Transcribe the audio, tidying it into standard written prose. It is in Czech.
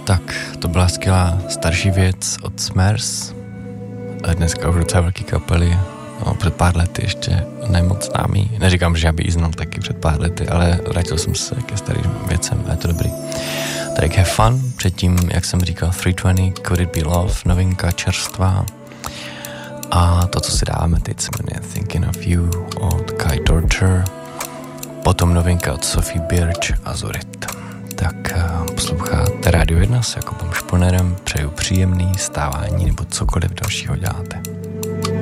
Tak to byla skvělá starší věc od Smers. Dneska už docela velký kapely. No, před pár lety ještě nemoc známý. Neříkám, že já bych ji znal taky před pár lety, ale vrátil jsem se ke starým věcem a je to dobrý. Track Have Fun, předtím, jak jsem říkal, 320, Could It Be Love, novinka čerstvá. A to, co si dáváme teď, se jmenuje Thinking of You od Kai Torture. Potom novinka od Sophie Birch a Zorit. Tak posloucháte Radio 1 s Jakubem Šponerem, přeju příjemný stávání nebo cokoliv dalšího děláte.